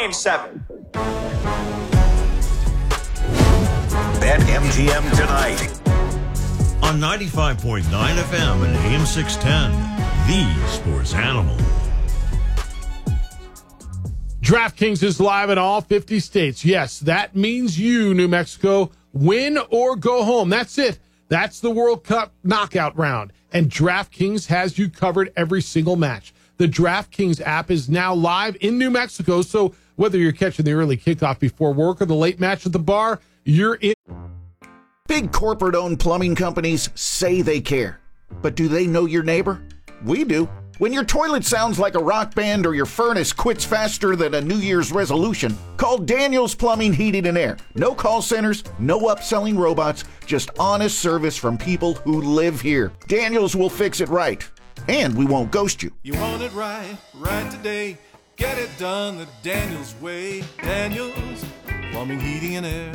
27. Bet MGM tonight. On 95.9 FM and AM 610, the sports animal. DraftKings is live in all 50 states. Yes, that means you, New Mexico, win or go home. That's it. That's the World Cup knockout round. And DraftKings has you covered every single match. The DraftKings app is now live in New Mexico, so whether you're catching the early kickoff before work or the late match at the bar, you're in. Big corporate-owned plumbing companies say they care. But do they know your neighbor? We do. When your toilet sounds like a rock band or your furnace quits faster than a New Year's resolution, call Daniels Plumbing, Heating, and Air. No call centers, no upselling robots, just honest service from people who live here. Daniels will fix it right. And we won't ghost you. You want it right, right today. Get it done the Daniels way. Daniels Plumbing, Heating, and Air.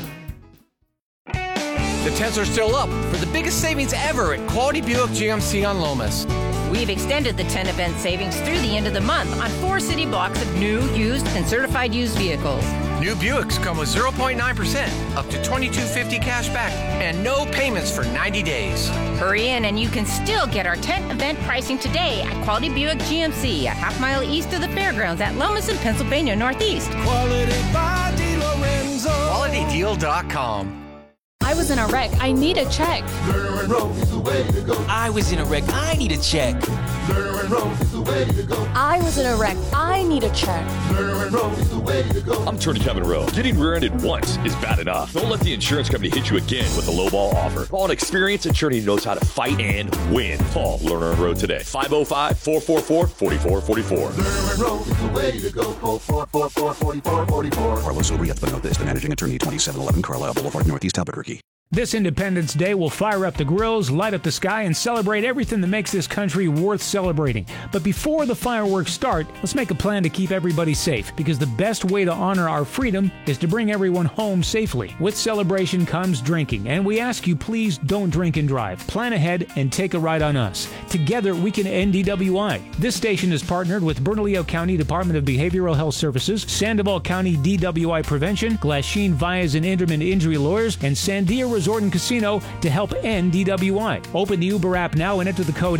The tents are still up for the biggest savings ever at Quality Buick GMC on Lomas. We've extended the 10 event savings through the end of the month on 4 city blocks of new, used, and certified used vehicles. New Buicks come with 0.9%, up to $2,250 cash back, and no payments for 90 days. Hurry in and you can still get our 10 event pricing today at Quality Buick GMC, a half mile east of the fairgrounds at Lomas in Pennsylvania Northeast. Quality by DeLorenzo. QualityDeal.com. I was in a wreck. I need a check. Lerner and Rose is the way to go. I was in a wreck. I need a check. Lerner and Rose is the way to go. I was in a wreck. I need a check. Lerner and Rose is the way to go. I'm Attorney Kevin Rowe. Getting rear-ended once is bad enough. Don't let the insurance company hit you again with a lowball offer. Call an experienced attorney who knows how to fight and win. Call Lerner and Rowe today. 505-444-4444. Lerner and Rose is the way to go. Call 444-4444. Carlos O'Rieth Benotes, the managing attorney, 2711 Carlisle Boulevard, Northeast Albuquerque. This Independence Day will fire up the grills, light up the sky, and celebrate everything that makes this country worth celebrating. But before the fireworks start, let's make a plan to keep everybody safe, because the best way to honor our freedom is to bring everyone home safely. With celebration comes drinking, and we ask you please don't drink and drive. Plan ahead and take a ride on us. Together we can end DWI. This station is partnered with Bernalillo County Department of Behavioral Health Services, Sandoval County DWI Prevention, Glasheen Vias and Inderman Injury Lawyers, and Sandia Resort and Casino to help end DWI. Open the Uber app now and enter the code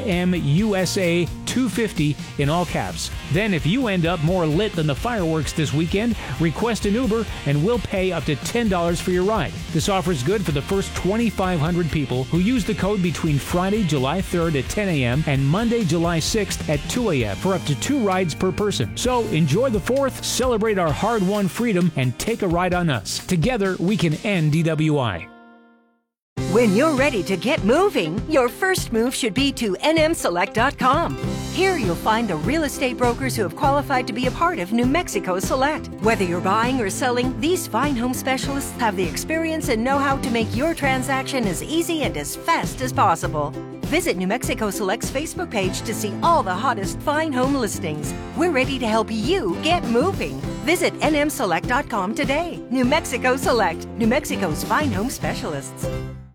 NMUSA250 in all caps. Then if you end up more lit than the fireworks this weekend, request an Uber and we'll pay up to $10 for your ride. This offer is good for the first 2,500 people who use the code between Friday, July 3rd at 10 a.m. and Monday, July 6th at 2 a.m. for up to 2 rides per person. So enjoy the 4th, celebrate our hard-won freedom, and take a ride on us. Together, we can end DWI. When you're ready to get moving, your first move should be to nmselect.com. Here you'll find the real estate brokers who have qualified to be a part of New Mexico Select. Whether you're buying or selling, these fine home specialists have the experience and know-how to make your transaction as easy and as fast as possible. Visit New Mexico Select's Facebook page to see all the hottest fine home listings. We're ready to help you get moving. Visit nmselect.com today. New Mexico Select, New Mexico's fine home specialists.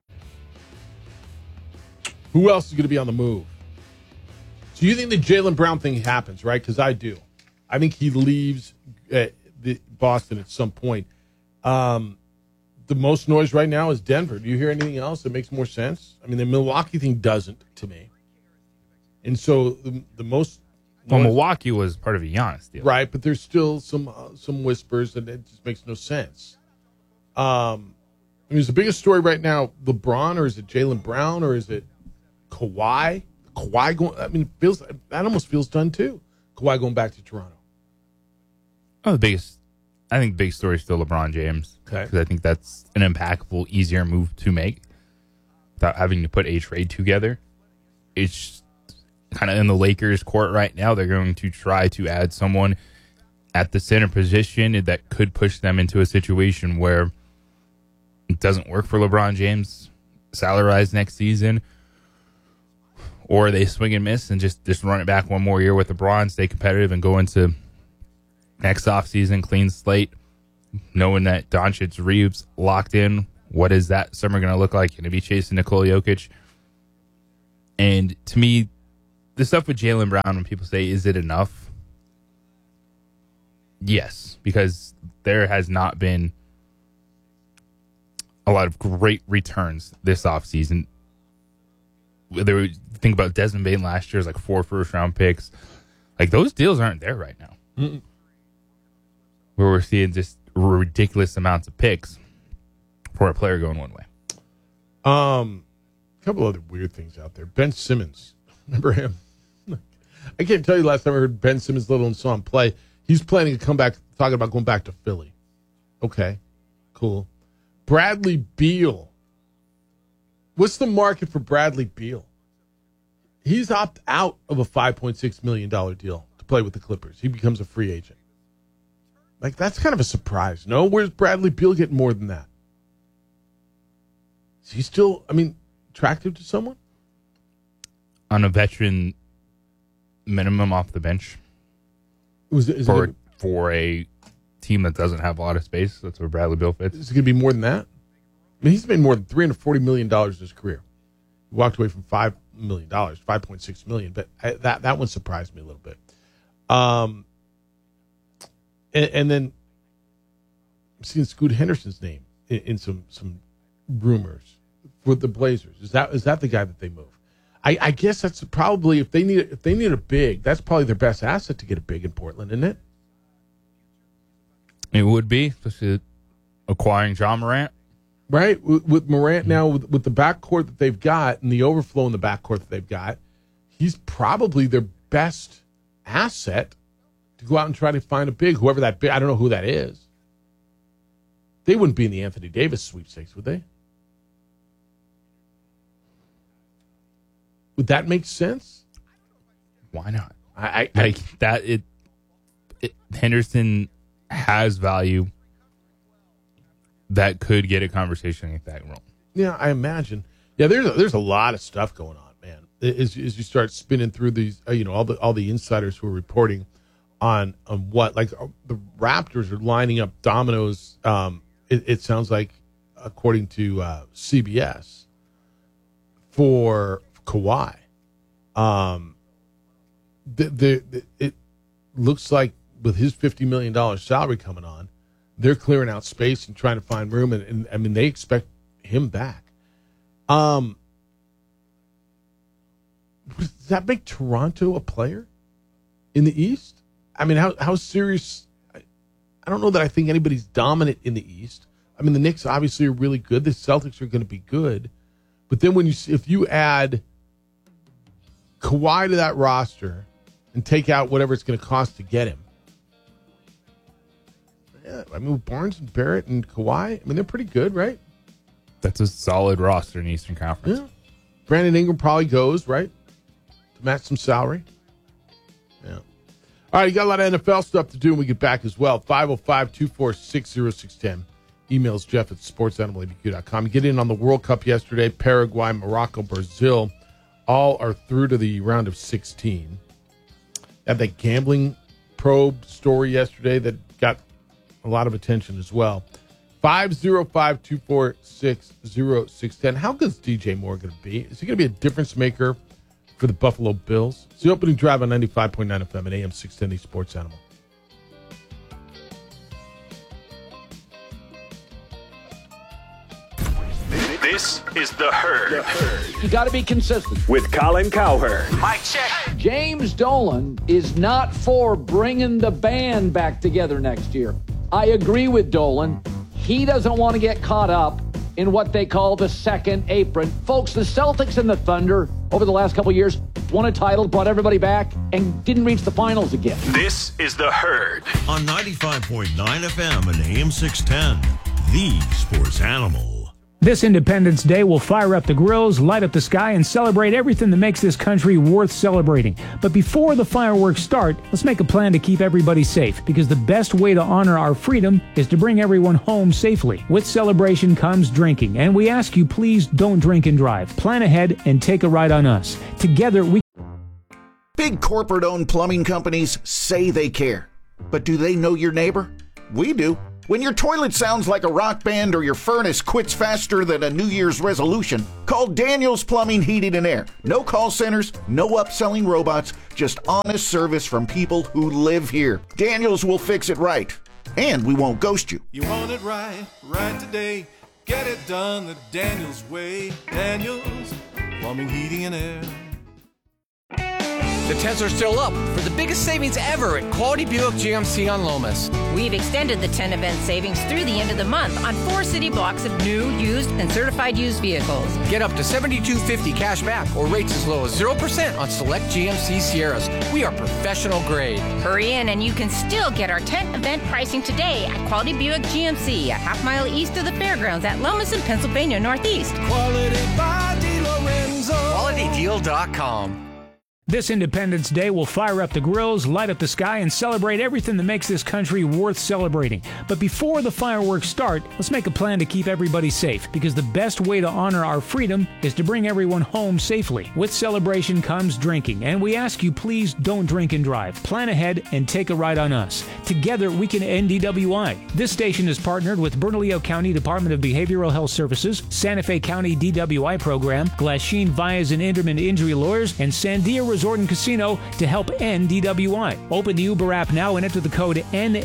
Who else is going to be on the move? So you think the Jaylen Brown thing happens, right? Because I do. I think he leaves Boston at some point. The most noise right now is Denver. Do you hear anything else that makes more sense? I mean, the Milwaukee thing doesn't to me. And so the most... Well, Milwaukee was part of a Giannis deal. Right, but there's still some whispers, and it just makes no sense. I mean, is the biggest story right now LeBron, or is it Jaylen Brown, or is it Kawhi? Kawhi going... I mean, that almost feels done, too. Kawhi going back to Toronto. Oh, I think the big story is still LeBron James. Okay. Because I think that's an impactful, easier move to make without having to put a trade together. It's kind of in the Lakers' court right now. They're going to try to add someone at the center position that could push them into a situation where it doesn't work for LeBron James, salary-wise next season, or they swing and miss and just run it back one more year with LeBron, stay competitive, and go into next offseason, clean slate, knowing that Doncic, Reeves locked in. What is that summer going to look like? Going to be chasing Nikola Jokic? And to me, the stuff with Jaylen Brown, when people say, is it enough? Yes, because there has not been a lot of great returns this offseason. Think about Desmond Bain last year's like 4 first-round picks. Like, those deals aren't there right now. Mm-mm. Where we're seeing just ridiculous amounts of picks for a player going one way. A couple other weird things out there. Ben Simmons. Remember him? I can't tell you the last time I heard Ben Simmons, let alone saw him play. He's planning to come back, talking about going back to Philly. Okay, cool. Bradley Beal. What's the market for Bradley Beal? He's opted out of a $5.6 million deal to play with the Clippers. He becomes a free agent. Like, that's kind of a surprise. No, where's Bradley Beal getting more than that? Is he still, attractive to someone? On a veteran minimum off the bench. For a team that doesn't have a lot of space, that's where Bradley Beal fits. Is it going to be more than that? He's made more than $340 million in his career. He walked away from $5 million, $5.6 million, but that one surprised me a little bit. And then I'm seeing Scoot Henderson's name in some rumors with the Blazers. Is that the guy that they move? I guess that's probably if they need a big, that's probably their best asset to get a big in Portland, isn't it? It would be, especially acquiring John Morant. Right, with Morant now, with the backcourt that they've got and the overflow in the backcourt that they've got, he's probably their best asset to go out and try to find a big, whoever that big. I don't know who that is. They wouldn't be in the Anthony Davis sweepstakes, would they? Would that make sense? Why not? Henderson has value that could get a conversation like that wrong. Yeah, I imagine. Yeah, there's a lot of stuff going on, man. As you start spinning through these, all the insiders who are reporting on what, like the Raptors are lining up dominoes. It sounds like, according to CBS, for Kawhi. It looks like with his $50 million salary coming on, they're clearing out space and trying to find room, and they expect him back. Does that make Toronto a player in the East? How serious? I don't know that I think anybody's dominant in the East. The Knicks obviously are really good. The Celtics are going to be good, but then if you add Kawhi to that roster and take out whatever it's going to cost to get him. Yeah, with Barnes and Barrett and Kawhi, they're pretty good, right? That's a solid roster in the Eastern Conference. Yeah. Brandon Ingram probably goes, right? To match some salary. Yeah. All right, you got a lot of NFL stuff to do when we get back as well. 505-246-0610. Emails Jeff at sportsanimalabq.com. You get in on the World Cup yesterday. Paraguay, Morocco, Brazil. All are through to the round of 16. Had that gambling probe story yesterday that got a lot of attention as well. 505-246-0610. How good is DJ Moore going to be? Is he going to be a difference maker for the Buffalo Bills? It's the opening drive on 95.9 FM and AM 610 Sports Animal. This is The Herd. You got to be consistent. With Colin Cowherd. Mic check. James Dolan is not for bringing the band back together next year. I agree with Dolan. He doesn't want to get caught up in what they call the second apron. Folks, the Celtics and the Thunder over the last couple of years won a title, brought everybody back, and didn't reach the finals again. This is The Herd. On 95.9 FM and AM 610, the Sports Animal. This Independence Day, we'll fire up the grills, light up the sky, and celebrate everything that makes this country worth celebrating. But before the fireworks start, let's make a plan to keep everybody safe, because the best way to honor our freedom is to bring everyone home safely. With celebration comes drinking, and we ask you, please don't drink and drive. Plan ahead and take a ride on us. Together, we... Big corporate-owned plumbing companies say they care. But do they know your neighbor? We do. When your toilet sounds like a rock band or your furnace quits faster than a New Year's resolution, call Daniels Plumbing, Heating, and Air. No call centers, no upselling robots, just honest service from people who live here. Daniels will fix it right, and we won't ghost you. You want it right, right today. Get it done the Daniels way. Daniels Plumbing, Heating, and Air. The tents are still up for the biggest savings ever at Quality Buick GMC on Lomas. We've extended the 10 event savings through the end of the month on 4 city blocks of new, used, and certified used vehicles. Get up to $7,250 cash back or rates as low as 0% on select GMC Sierras. We are professional grade. Hurry in and you can still get our tent event pricing today at Quality Buick GMC, a half-mile east of the fairgrounds at Lomas in Pennsylvania Northeast. Quality by DeLorenzo. QualityDeal.com. This Independence Day will fire up the grills, light up the sky, and celebrate everything that makes this country worth celebrating. But before the fireworks start, let's make a plan to keep everybody safe, because the best way to honor our freedom is to bring everyone home safely. With celebration comes drinking, and we ask you please don't drink and drive. Plan ahead and take a ride on us. Together we can end DWI. This station is partnered with Bernalillo County Department of Behavioral Health Services, Santa Fe County DWI Program, Glasheen Vias and Inderman Injury Lawyers, and Sandia Resort and Casino to help end DWI. Open the Uber app now and enter the code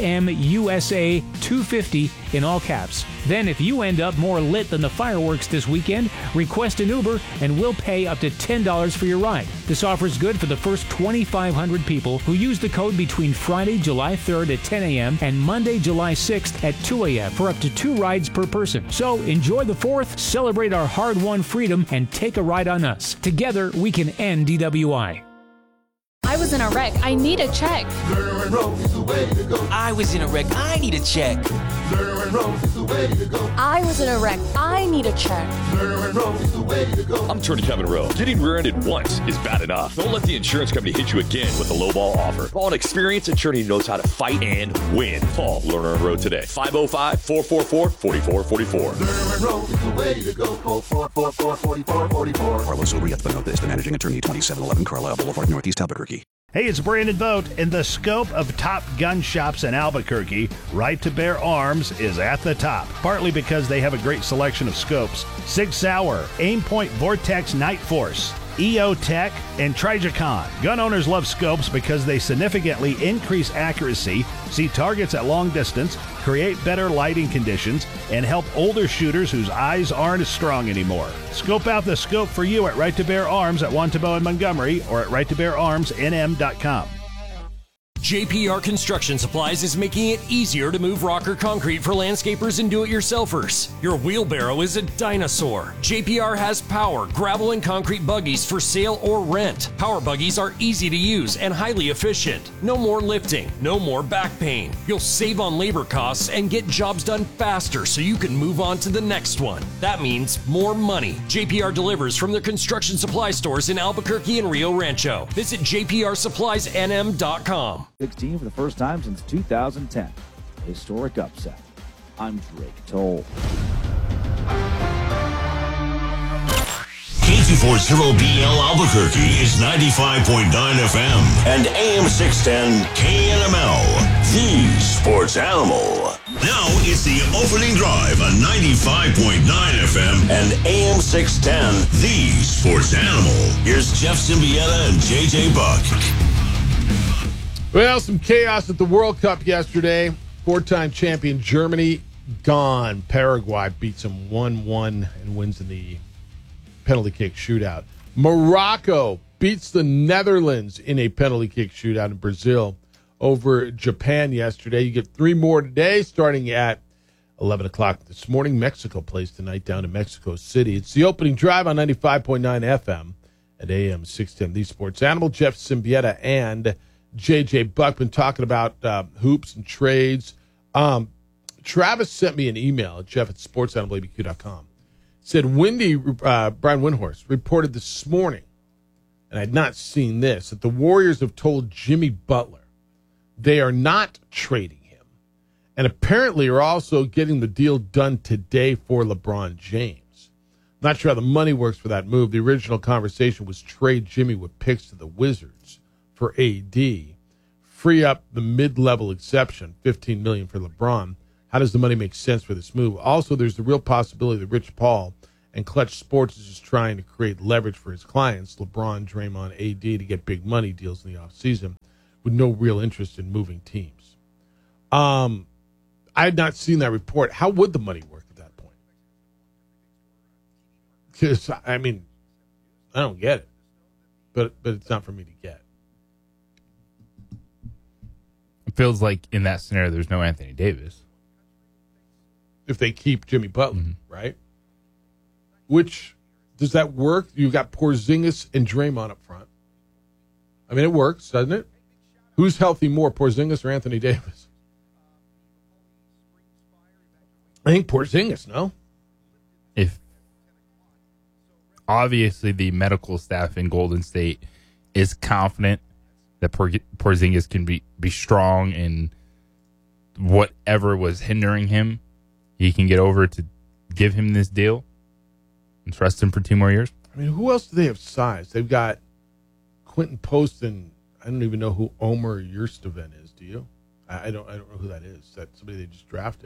NMUSA250 in all caps. Then if you end up more lit than the fireworks this weekend, request an Uber and we'll pay up to $10 for your ride. This offer is good for the first 2,500 people who use the code between Friday, July 3rd at 10 a.m. and Monday, July 6th at 2 a.m. for up to 2 rides per person. So enjoy the 4th, celebrate our hard-won freedom, and take a ride on us. Together, we can end DWI. I was in a wreck. I need a check. Lerner and Rose is the way to go. I was in a wreck. I need a check. Lerner and Rose is the way to go. I was in a wreck. I need a check. Lerner and Rose is the way to go. I'm Attorney Kevin Rowe. Getting rear-ended once is bad enough. Don't let the insurance company hit you again with a lowball offer. Call an experienced attorney who knows how to fight and win. Call Lerner and Rowe today. 505-444-4444. Lerner and Rose is the way to go. Call 444-4444. Carlos Urieta Benotes, the managing attorney, 2711 Carlisle Boulevard, Northeast Albuquerque. Hey, it's Brandon Vogt. In the scope of top gun shops in Albuquerque, Right to Bear Arms is at the top, partly because they have a great selection of scopes. Sig Sauer, Aimpoint Vortex Night Force, EO Tech, and Trijicon. Gun owners love scopes because they significantly increase accuracy, see targets at long distance, create better lighting conditions, and help older shooters whose eyes aren't as strong anymore. Scope out the scope for you at Right to Bear Arms at Wantabo and Montgomery or at righttobeararmsnm.com. JPR Construction Supplies is making it easier to move rock or concrete for landscapers and do-it-yourselfers. Your wheelbarrow is a dinosaur. JPR has power, gravel, and concrete buggies for sale or rent. Power buggies are easy to use and highly efficient. No more lifting, no more back pain. You'll save on labor costs and get jobs done faster so you can move on to the next one. That means more money. JPR delivers from their construction supply stores in Albuquerque and Rio Rancho. Visit jprsuppliesnm.com. 16 for the first time since 2010. Historic upset. I'm Drake Toll. K240BL Albuquerque is 95.9 FM and AM 610 KNML, the sports animal. Now it's the opening drive on 95.9 FM and AM 610, the sports animal. Here's Jeff Symbieta and JJ Buck. Well, some chaos at the World Cup yesterday. 4-time champion Germany gone. Paraguay beats them 1-1 and wins in the penalty kick shootout. Morocco beats the Netherlands in a penalty kick shootout in Brazil over Japan yesterday. You get 3 more today, starting at 11 o'clock this morning. Mexico plays tonight down in Mexico City. It's the opening drive on 95.9 FM at AM 610. The Sports Animal, Jeff Symbieta and JJ Buckman talking about hoops and trades. Travis sent me an email at jeff@sportsanimalabq.com. Said Brian Windhorst reported this morning, and I had not seen this, that the Warriors have told Jimmy Butler they are not trading him, and apparently are also getting the deal done today for LeBron James. Not sure how the money works for that move. The original conversation was trade Jimmy with picks to the Wizards for AD, free up the mid-level exception, $15 million for LeBron, How does the money make sense for this move? Also, there's the real possibility that Rich Paul and Clutch Sports is just trying to create leverage for his clients, LeBron, Draymond, AD, to get big money deals in the offseason with no real interest in moving teams. I had not seen that report. How would the money work at that point? Because, I mean, I don't get it. But it's not for me to get. It feels like in that scenario, there's no Anthony Davis. If they keep Jimmy Butler, right? Which, does that work? You've got Porzingis and Draymond up front. I mean, it works, doesn't it? Who's healthy more, Porzingis or Anthony Davis? I think Porzingis, no? If obviously the medical staff in Golden State is confident that Porzingis can be strong and whatever was hindering him, he can get over to give him this deal and trust him for 2 more years. I mean, who else do they have size? They've got Quentin Post and I don't even know who Omer Yurtseven is. Do you? I don't know who that is. That's somebody they just drafted.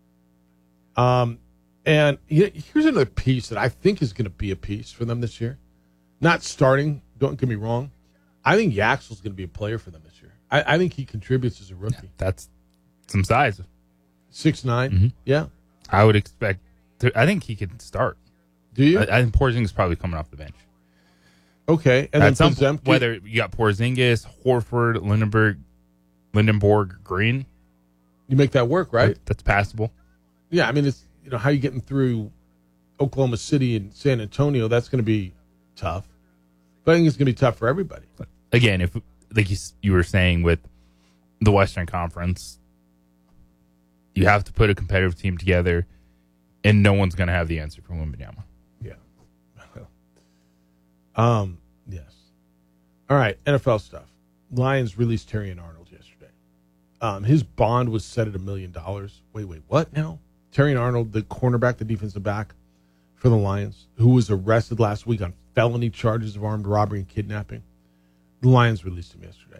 And here's another piece that I think is going to be a piece for them this year. Not starting, don't get me wrong. I think Yaxel's going to be a player for them this year. I think he contributes as a rookie. Yeah, that's some size. 6'9", yeah. I would expect I think he could start. Do you? I think Porzingis is probably coming off the bench. Okay. And then Podzemski, whether you got Porzingis, Horford, Lindenborg, Green. You make that work, right? That's passable. Yeah, I mean, it's how you getting through Oklahoma City and San Antonio, that's going to be tough. But I think it's going to be tough for everybody. Again, if like you were saying with the Western Conference, you have to put a competitive team together, and no one's going to have the answer for Wembanyama. Yeah. Yes. All right, NFL stuff. Lions released Terrion Arnold yesterday. His bond was set at $1 million. Wait, what now? Terrion Arnold, the cornerback, the defensive back for the Lions, who was arrested last week on felony charges of armed robbery and kidnapping. The Lions released him yesterday.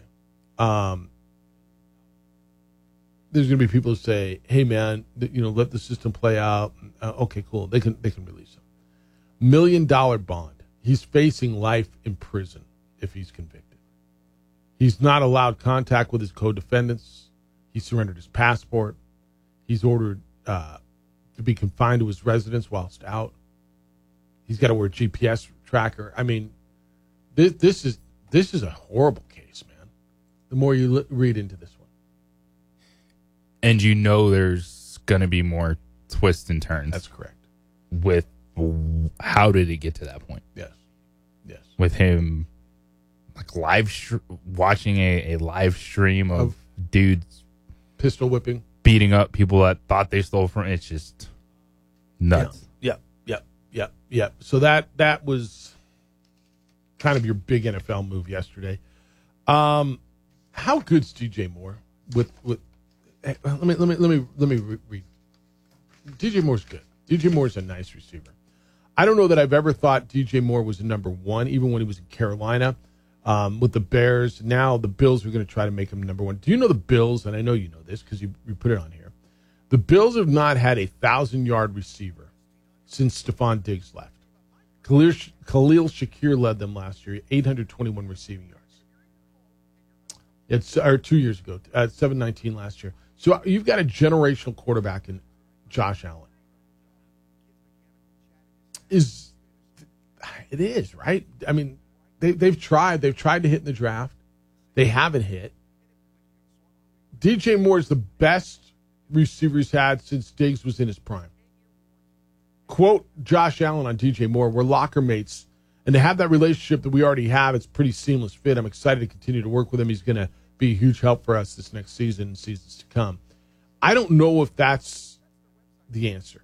There's going to be people who say, "Hey, man, let the system play out." Okay, cool. They can release him. $1 million bond. He's facing life in prison if he's convicted. He's not allowed contact with his co-defendants. He surrendered his passport. He's ordered to be confined to his residence whilst out. He's got to wear a GPS tracker. I mean, this is a horrible case, man. The more you read into this one, and there's going to be more twists and turns. That's correct. With how did it get to that point? Yes. With him, like watching a live stream of dudes pistol whipping, beating up people that thought they stole from. It's just nuts. Yep. So that was kind of your big NFL move yesterday. How good's DJ Moore? Let me read. DJ Moore's good. DJ Moore's a nice receiver. I don't know that I've ever thought DJ Moore was a number one, even when he was in Carolina with the Bears. Now the Bills are going to try to make him number one. Do you know the Bills? And I know you know this because you put it on here. The Bills have not had a 1,000-yard receiver since Stephon Diggs left. Khalil Shakir led them last year, 821 receiving yards. Or 2 years ago, 719 last year. So you've got a generational quarterback in Josh Allen. It is, right? I mean, they've tried. They've tried to hit in the draft. They haven't hit. DJ Moore is the best receiver he's had since Diggs was in his prime. Quote Josh Allen on DJ Moore, "We're locker mates, and to have that relationship that we already have, it's a pretty seamless fit. I'm excited to continue to work with him. He's going to be a huge help for us this next season and seasons to come." I don't know if that's the answer.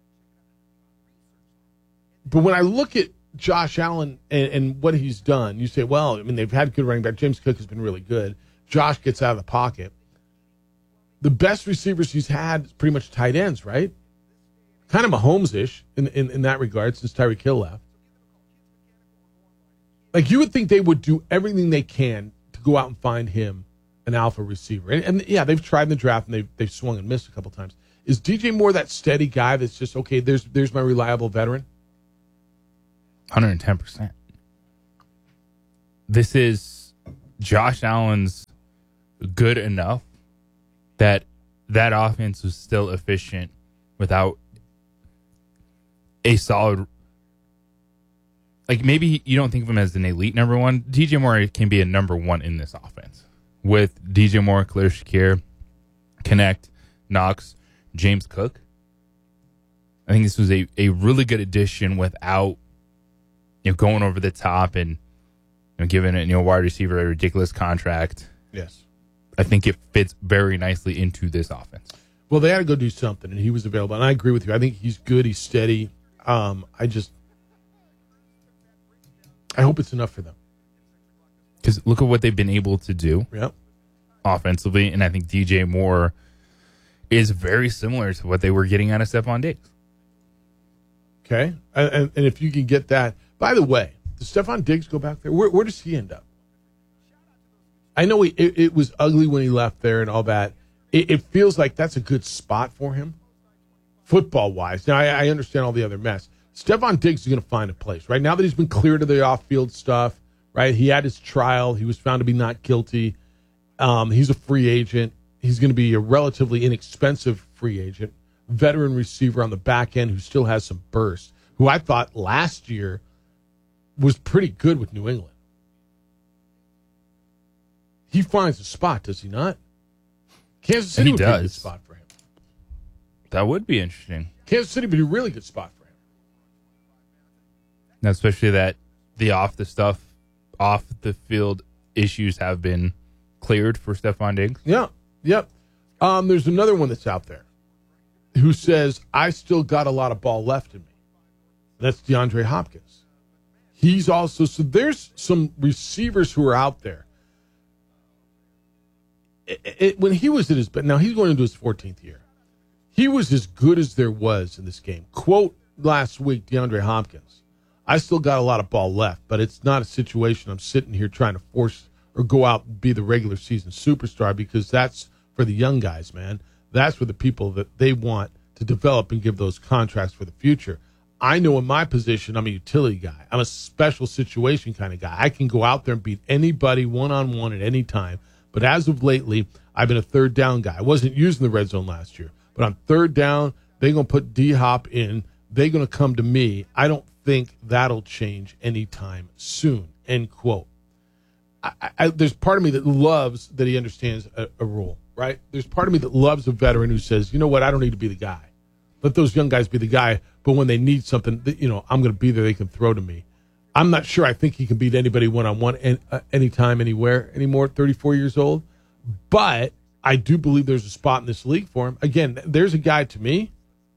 But when I look at Josh Allen and what he's done, you say, well, I mean, they've had good running back. James Cook has been really good. Josh gets out of the pocket. The best receivers he's had is pretty much tight ends, right? Kind of Mahomes-ish in that regard since Tyreek Hill left. Like, you would think they would do everything they can to go out and find him an alpha receiver. And yeah, they've tried in the draft and they've swung and missed a couple times. Is DJ Moore that steady guy that's just, okay, there's my reliable veteran? 110%. This is Josh Allen's good enough that offense was still efficient without a solid. Like, maybe you don't think of him as an elite number one. DJ Moore can be a number one in this offense with DJ Moore, Khalil Shakir, Connect, Knox, James Cook. I think this was a really good addition without going over the top and giving it wide receiver a ridiculous contract. Yes. I think it fits very nicely into this offense. Well, they had to go do something, and he was available. And I agree with you. I think he's good. He's steady. I hope it's enough for them. Because look at what they've been able to do offensively, and I think DJ Moore is very similar to what they were getting out of Stephon Diggs. Okay. And if you can get that. By the way, does Stephon Diggs go back there? Where does he end up? I know it was ugly when he left there and all that. It feels like that's a good spot for him, football-wise. Now, I understand all the other mess. Stephon Diggs is going to find a place. Right now that he's been cleared of the off-field stuff, right? He had his trial. He was found to be not guilty. He's a free agent. He's going to be a relatively inexpensive free agent, veteran receiver on the back end who still has some burst, who I thought last year was pretty good with New England. He finds a spot, does he not? Kansas City would be a good spot for him. That would be interesting. Kansas City would be a really good spot for him. Now, especially that the off the field issues have been cleared for Stephon Diggs. Yeah. Yep. There's another one that's out there who says, I still got a lot of ball left in me. That's DeAndre Hopkins. He's also, so there's some receivers who are out there. When he was at his, but now he's going into his 14th year. He was as good as there was in this game. Quote last week, DeAndre Hopkins, I still got a lot of ball left, but it's not a situation I'm sitting here trying to force or go out and be the regular season superstar, because that's for the young guys, man. That's for the people that they want to develop and give those contracts for the future. I know in my position, I'm a utility guy. I'm a special situation kind of guy. I can go out there and beat anybody one-on-one at any time. But as of lately, I've been a third down guy. I wasn't using the red zone last year. But on third down, they're going to put D-Hop in. They're going to come to me. I don't think that'll change anytime soon, end quote. There's part of me that loves that he understands a rule, right? There's part of me that loves a veteran who says, you know what, I don't need to be the guy. Let those young guys be the guy, but when they need something, I'm going to be there, they can throw to me. I'm not sure I think he can beat anybody one-on-one anytime, anywhere anymore, 34 years old. But I do believe there's a spot in this league for him. Again, there's a guy to me.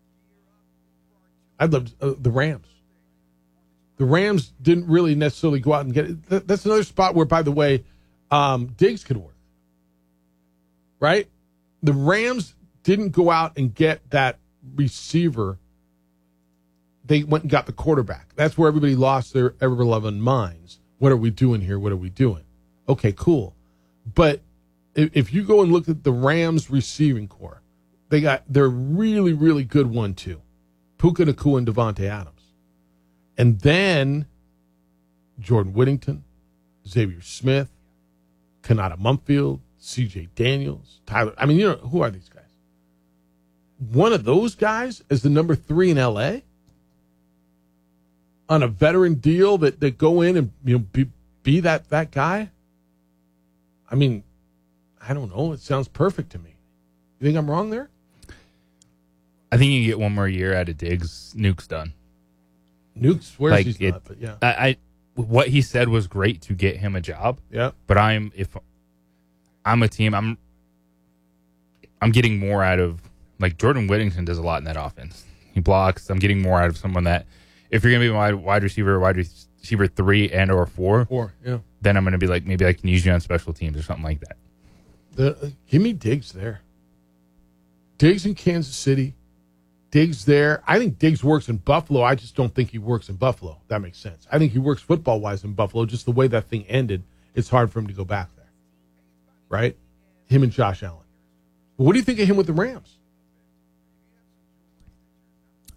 I'd love the Rams. The Rams didn't really necessarily go out and get it. That's another spot where, by the way, Diggs could work. Right? The Rams didn't go out and get that receiver. They went and got the quarterback. That's where everybody lost their ever-loving minds. What are we doing here? What are we doing? Okay, cool. But if you go and look at the Rams receiving core, they're really, really good 1-2. Puka Nacua and Devontae Adams. And then Jordan Whittington, Xavier Smith, Kanata Mumfield, C.J. Daniels, Tyler. I mean, who are these guys? One of those guys is the number 3 in L.A.? On a veteran deal that go in and be that guy? I mean, I don't know. It sounds perfect to me. You think I'm wrong there? I think you get one more year out of Diggs. Nuke's done. Nuke swears he's not, but yeah. What he said was great to get him a job. Yeah. But if I'm a team, I'm getting more out of, like, Jordan Whittington does a lot in that offense. He blocks. I'm getting more out of someone that, if you're going to be my wide receiver 3 and or 4, yeah, then I'm going to be like, maybe I can use you on special teams or something like that. Give me Diggs there. Diggs in Kansas City. Diggs there. I think Diggs works in Buffalo. I just don't think he works in Buffalo. That makes sense. I think he works football-wise in Buffalo. Just the way that thing ended, it's hard for him to go back there. Right? Him and Josh Allen. But what do you think of him with the Rams?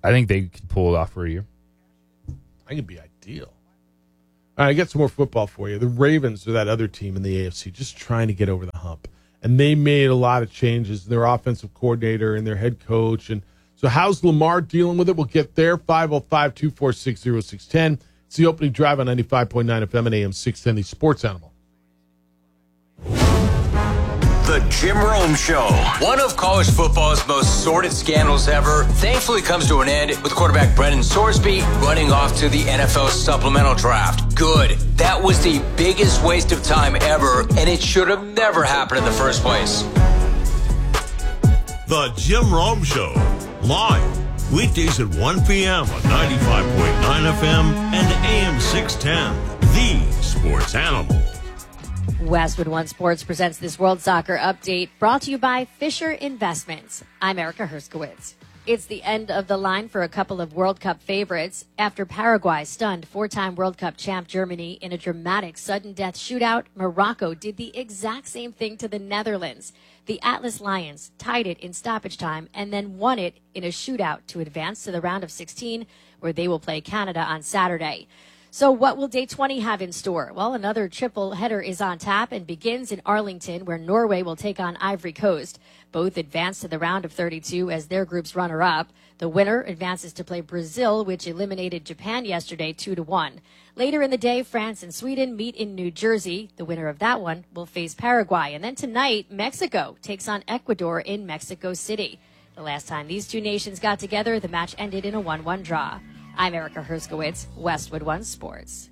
I think they could pull it off for a year. I think it'd be ideal. All right, I got some more football for you. The Ravens are that other team in the AFC, just trying to get over the hump. And they made a lot of changes, their offensive coordinator and their head coach. And so how's Lamar dealing with it? We'll get there. 505-246-0610. It's the opening drive on 95.9 FM and AM 610, the Sports Animal. The Jim Rome Show. One of college football's most sordid scandals ever thankfully comes to an end with quarterback Brendan Sorsby running off to the NFL supplemental draft. Good. That was the biggest waste of time ever, and it should have never happened in the first place. The Jim Rome Show. Live. Weekdays at 1 p.m. on 95.9 FM and AM 610. The Sports Animal. Westwood One Sports presents this World Soccer Update, brought to you by Fisher Investments. I'm Erica Herskowitz. It's the end of the line for a couple of World Cup favorites. After Paraguay stunned four-time World Cup champ Germany in a dramatic sudden death shootout, Morocco did the exact same thing to the Netherlands. The Atlas Lions tied it in stoppage time and then won it in a shootout to advance to the round of 16, where they will play Canada on Saturday. So what will day 20 have in store? Well, another triple header is on tap and begins in Arlington, where Norway will take on Ivory Coast. Both advance to the round of 32 as their group's runner-up. The winner advances to play Brazil, which eliminated Japan yesterday 2-1. Later in the day, France and Sweden meet in New Jersey. The winner of that one will face Paraguay. And then tonight, Mexico takes on Ecuador in Mexico City. The last time these two nations got together, the match ended in a 1-1 draw. I'm Erica Herskowitz, Westwood One Sports.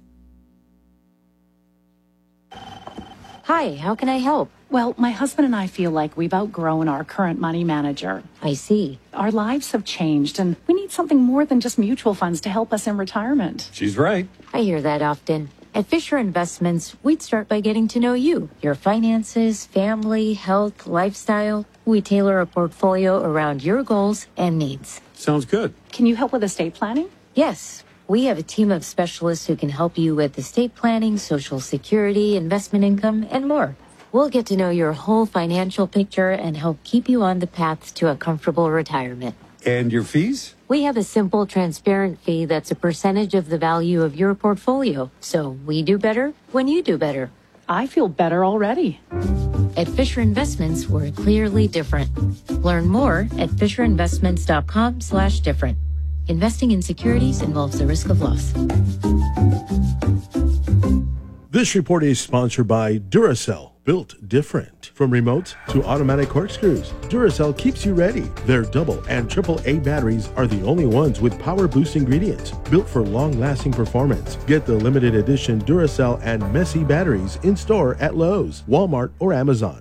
Hi, how can I help? Well, my husband and I feel like we've outgrown our current money manager. I see. Our lives have changed, and we need something more than just mutual funds to help us in retirement. She's right. I hear that often. At Fisher Investments, we'd start by getting to know you, your finances, family, health, lifestyle. We tailor a portfolio around your goals and needs. Sounds good. Can you help with estate planning? Yes. We have a team of specialists who can help you with estate planning, Social Security, investment income, and more. We'll get to know your whole financial picture and help keep you on the path to a comfortable retirement. And your fees? We have a simple, transparent fee that's a percentage of the value of your portfolio. So we do better when you do better. I feel better already. At Fisher Investments, we're clearly different. Learn more at FisherInvestments.com/different. Investing in securities involves the risk of loss. This report is sponsored by Duracell, built different. From remotes to automatic corkscrews, Duracell keeps you ready. Their double and triple A batteries are the only ones with power boost ingredients, built for long-lasting performance. Get the limited edition Duracell and Messi batteries in store at Lowe's, Walmart, or Amazon.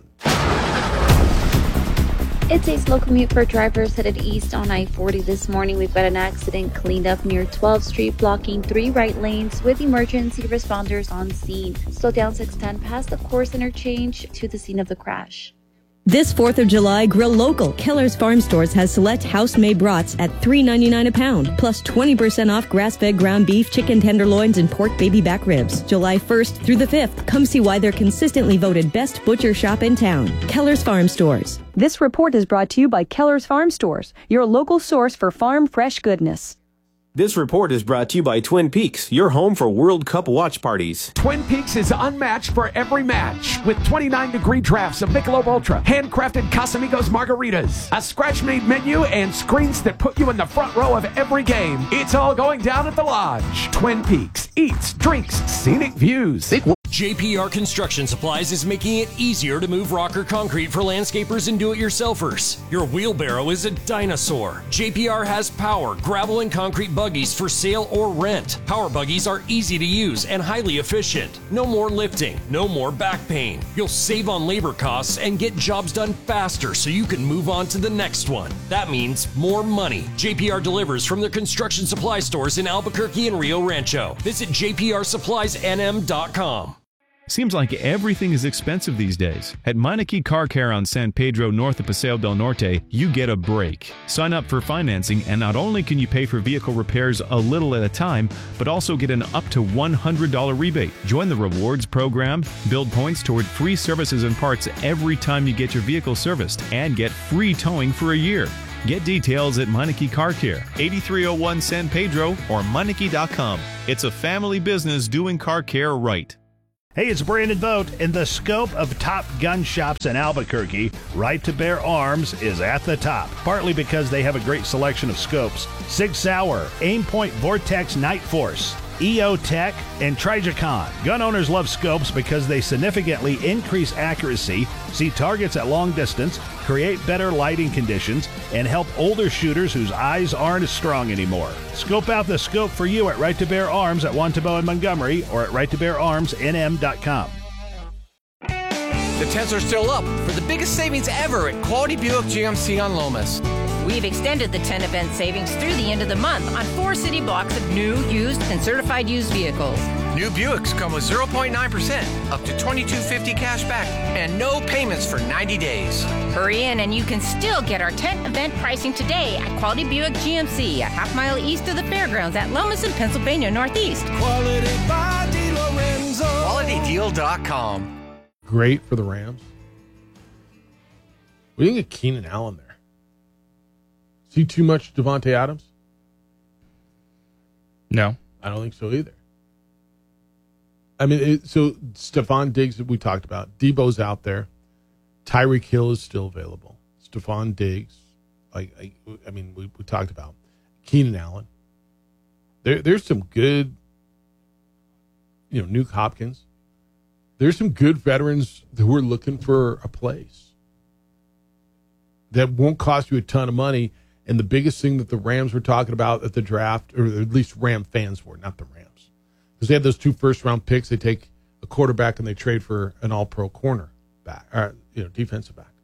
It's a slow commute for drivers headed east on I-40 this morning. We've got an accident cleaned up near 12th Street, blocking 3 right lanes with emergency responders on scene. Slow down 610 past the Course interchange to the scene of the crash. This 4th of July, grill local. Keller's Farm Stores has select house-made brats at $3.99 a pound, plus 20% off grass-fed ground beef, chicken tenderloins, and pork baby back ribs. July 1st through the 5th. Come see why they're consistently voted best butcher shop in town. Keller's Farm Stores. This report is brought to you by Keller's Farm Stores, your local source for farm fresh goodness. This report is brought to you by Twin Peaks, your home for World Cup watch parties. Twin Peaks is unmatched for every match with 29-degree drafts of Michelob Ultra, handcrafted Casamigos margaritas, a scratch-made menu, and screens that put you in the front row of every game. It's all going down at the Lodge. Twin Peaks eats, drinks, scenic views. JPR Construction Supplies is making it easier to move rocker concrete for landscapers and do-it-yourselfers. Your wheelbarrow is a dinosaur. JPR has power, gravel, and concrete buggies for sale or rent. Power buggies are easy to use and highly efficient. No more lifting, no more back pain. You'll save on labor costs and get jobs done faster so you can move on to the next one. That means more money. JPR delivers from their construction supply stores in Albuquerque and Rio Rancho. Visit jprsuppliesnm.com. Seems like everything is expensive these days. At Meineke Car Care on San Pedro north of Paseo del Norte, you get a break. Sign up for financing and not only can you pay for vehicle repairs a little at a time, but also get an up to $100 rebate. Join the rewards program, build points toward free services and parts every time you get your vehicle serviced, and get free towing for a year. Get details at Meineke Car Care, 8301 San Pedro or Meineke.com. It's a family business doing car care right. Hey, it's Brandon Vogt. In the scope of top gun shops in Albuquerque, Right to Bear Arms is at the top, partly because they have a great selection of scopes. Sig Sauer, Aimpoint Vortex Night Force, EO Tech, and Trijicon. Gun owners love scopes because they significantly increase accuracy, see targets at long distance, create better lighting conditions, and help older shooters whose eyes aren't as strong anymore. Scope out the scope for you at Right to Bear Arms at Wantabo and Montgomery or at righttobeararmsnm.com. The tents are still up for the biggest savings ever at Quality Buick GMC on Lomas. We've extended the 10 event savings through the end of the month on 4 city blocks of new, used, and certified used vehicles. New Buicks come with 0.9%, up to $2,250 cash back, and no payments for 90 days. Hurry in and you can still get our 10 event pricing today at Quality Buick GMC, a half mile east of the fairgrounds at Lomas in Pennsylvania Northeast. Quality by DeLorenzo. QualityDeal.com. Great for the Rams. We didn't get Keenan Allen there. See too much Devontae Adams? No. I don't think so either. I mean, so Stephon Diggs, we talked about. Debo's out there. Tyreek Hill is still available. Stephon Diggs, we talked about. Keenan Allen. There's some good, Nuke Hopkins. There's some good veterans who are looking for a place that won't cost you a ton of money. And the biggest thing that the Rams were talking about at the draft, or at least Ram fans were, not the Rams, because they had those 2 first-round picks. They take a quarterback and they trade for an all-pro corner back, or defensive back.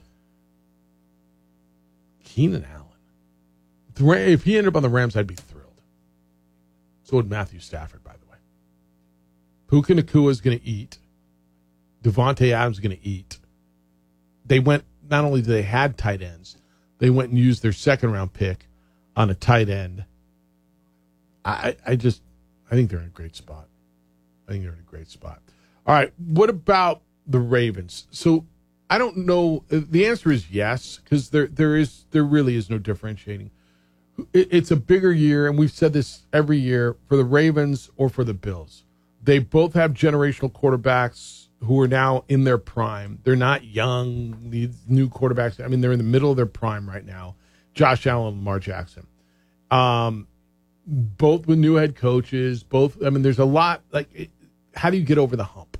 Keenan Allen. If he ended up on the Rams, I'd be thrilled. So would Matthew Stafford, by the way. Puka Nacua is going to eat. Devontae Adams is going to eat. They went, not only did they had tight ends, they went and used their second-round pick on a tight end. I think they're in a great spot. All right, what about the Ravens? So I don't know. The answer is yes, because there really is no differentiating. It's a bigger year, and we've said this every year, for the Ravens or for the Bills. They both have generational quarterbacks who are now in their prime. They're not young, these new quarterbacks. I mean, they're in the middle of their prime right now. Josh Allen and Lamar Jackson. Both with new head coaches. There's a lot. How do you get over the hump?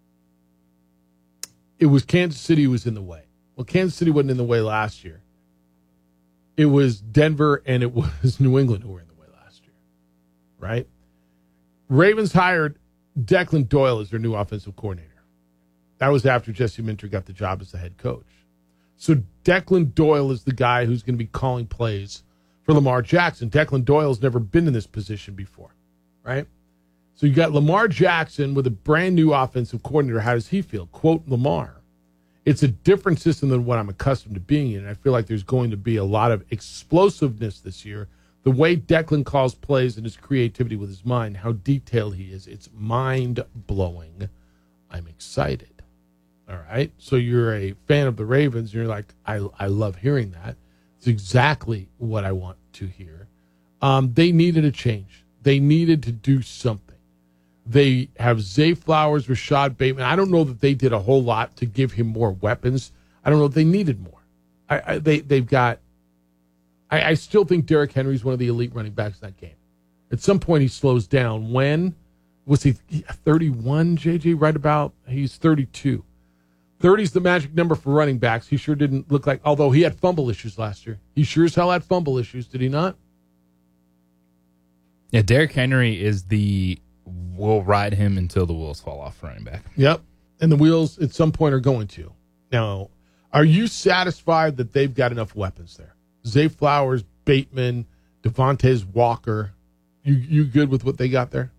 It was Kansas City who was in the way. Well, Kansas City wasn't in the way last year. It was Denver and it was New England who were in the way last year. Right? Ravens hired Declan Doyle as their new offensive coordinator. That was after Jesse Minter got the job as the head coach. So Declan Doyle is the guy who's going to be calling plays for Lamar Jackson. Declan Doyle's never been in this position before, right? So you got Lamar Jackson with a brand new offensive coordinator. How does he feel? Quote Lamar, "It's a different system than what I'm accustomed to being in. I feel like there's going to be a lot of explosiveness this year. The way Declan calls plays and his creativity with his mind, how detailed he is, it's mind-blowing. I'm excited." All right. So you're a fan of the Ravens, and you're like, I love hearing that. It's exactly what I want to hear. They needed a change. They needed to do something. They have Zay Flowers, Rashad Bateman. I don't know that they did a whole lot to give him more weapons. I don't know if they needed more. They've got. I still think Derrick Henry is one of the elite running backs in that game. At some point, he slows down. When was he 31? JJ, right about? He's 32. 30 is the magic number for running backs. He sure didn't look like, although he had fumble issues last year. He sure as hell had fumble issues, did he not? Yeah, Derrick Henry is we'll ride him until the wheels fall off running back. Yep. And the wheels at some point are going to. Now, are you satisfied that they've got enough weapons there? Zay Flowers, Bateman, Devontae Walker. You good with what they got there?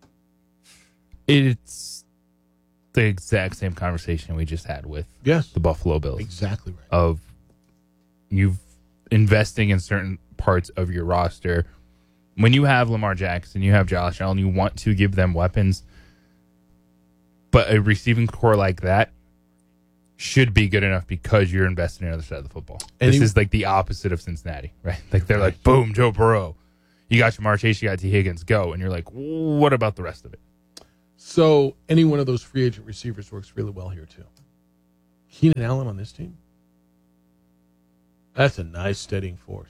It's the exact same conversation we just had with the Buffalo Bills. Exactly right. Of you've investing in certain parts of your roster. When you have Lamar Jackson, you have Josh Allen, you want to give them weapons. But a receiving core like that, should be good enough because you're invested in the other side of the football. And this is like the opposite of Cincinnati, right? Like they're like, boom, Joe Burrow. You got Jamar Chase, you got T. Higgins, go. And you're like, what about the rest of it? So any one of those free agent receivers works really well here too. Keenan Allen on this team? That's a nice steadying force.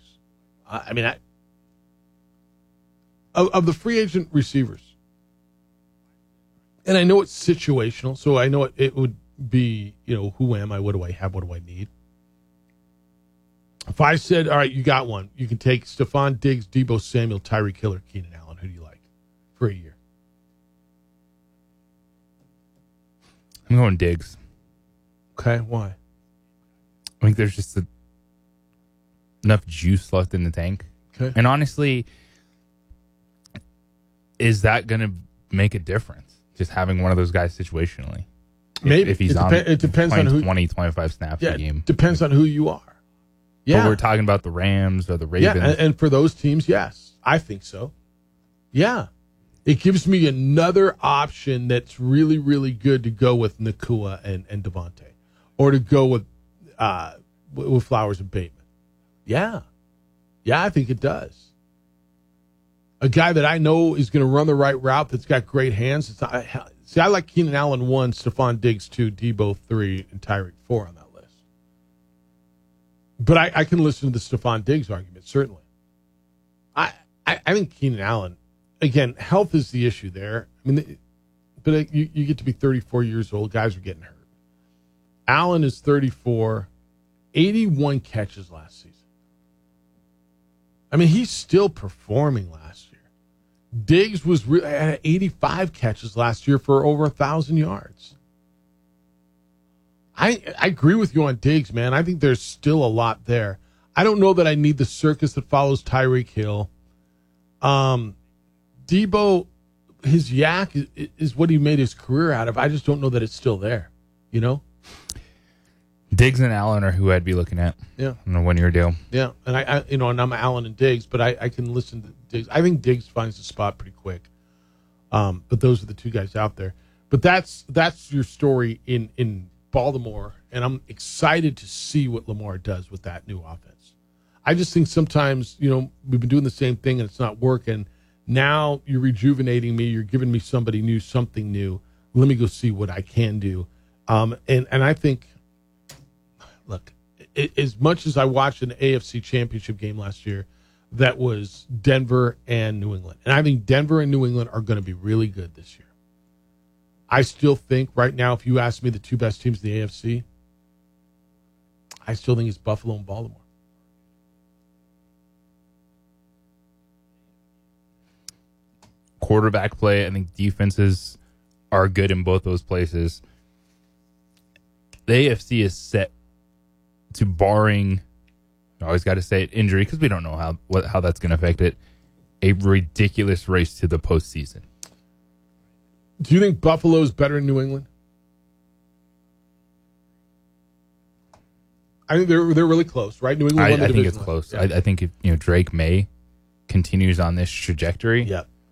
Of the free agent receivers, and I know it's situational, so I know it would be, who am I, what do I have, what do I need? If I said, all right, you got one, you can take Stephon Diggs, Deebo Samuel, Tyreek Hill, Keenan Allen. Who do you like for a year? I'm going Diggs. Okay, why? I think there's just enough juice left in the tank. Okay. And honestly, is that going to make a difference? Just having one of those guys situationally. Maybe. If he's it depends on who. 20, 25 snaps a game. Depends on who you are. Yeah. But we're talking about the Rams or the Ravens. Yeah, and for those teams, yes. I think so. Yeah. It gives me another option that's really, really good to go with Nacua and Devontae. Or to go with Flowers and Bateman. Yeah. Yeah, I think it does. A guy that I know is going to run the right route, that's got great hands. I like Keenan Allen 1, Stephon Diggs 2, Deebo 3, and Tyreek 4 on that list. But I can listen to the Stephon Diggs argument, certainly. I think Keenan Allen, again, health is the issue there. I mean, but you get to be 34 years old, guys are getting hurt. Allen is 34, 81 catches last season. I mean, he's still performing last year. Diggs was had 85 catches last year for over 1,000 yards. I agree with you on Diggs, man. I think there's still a lot there. I don't know that I need the circus that follows Tyreek Hill. Deebo, his yak is what he made his career out of. I just don't know that it's still there, Diggs and Allen are who I'd be looking at. Yeah. On a one-year deal. Yeah, and and I'm Allen and Diggs, but I can listen to Diggs. I think Diggs finds the spot pretty quick. But those are the two guys out there. But that's your story in Baltimore, and I'm excited to see what Lamar does with that new offense. I just think sometimes, we've been doing the same thing and it's not working. Now you're rejuvenating me. You're giving me somebody new, something new. Let me go see what I can do. And I think, look, as much as I watched an AFC Championship game last year, that was Denver and New England. And I think Denver and New England are going to be really good this year. I still think right now, if you ask me the two best teams in the AFC, I still think it's Buffalo and Baltimore. Quarterback play, I think defenses are good in both those places. The AFC is set to, barring, I always got to say it, injury, because we don't know how that's going to affect it, a ridiculous race to the postseason. Do you think Buffalo's better than New England? I think they're really close, right? New England won the I think division it's close. Yeah. I think if Drake May continues on this trajectory,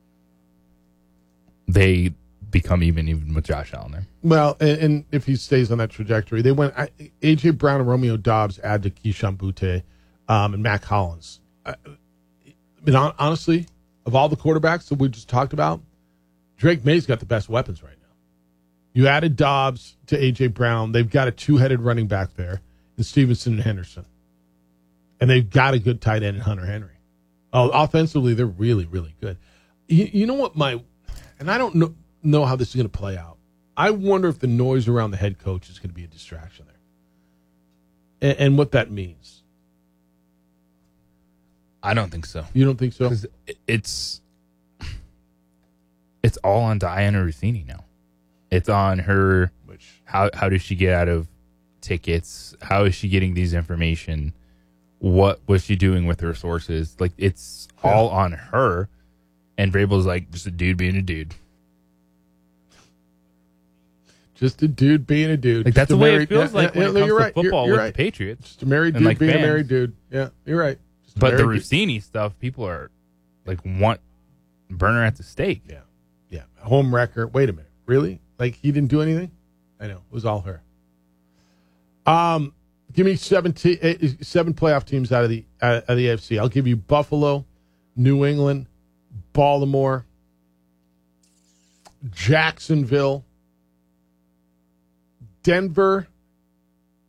they become even with Josh Allen there. Well, and if he stays on that trajectory, they went A.J. Brown and Romeo Doubs add to Keyshawn Butte and Matt Collins. Honestly, of all the quarterbacks that we just talked about, Drake May's got the best weapons right now. You added Doubs to A.J. Brown. They've got a two-headed running back there in Stevenson and Henderson. And they've got a good tight end in Hunter Henry. Oh, offensively, they're really, really good. You know what and I don't know how this is going to play out. I wonder if the noise around the head coach is going to be a distraction there. And what that means. I don't think so. You don't think so? 'Cause it's all on Diana Rossini now. It's on her. How does she get out of tickets? How is she getting these information? What was she doing with her sources? Like, it's all on her. And Vrabel's like, just a dude being a dude. Just a dude being a dude. Like, that's the way it feels like when it comes you're to right. football You're with right. the Patriots. Just a married and dude being fans. a married dude. Yeah, you're right. Just a But the married dude. Rossini stuff, people are like, want burner at the stake. Yeah. Home wrecker. Wait a minute. Really? Like, he didn't do anything? I know. It was all her. Give me seven playoff teams out of the AFC. I'll give you Buffalo, New England, Baltimore, Jacksonville, Denver,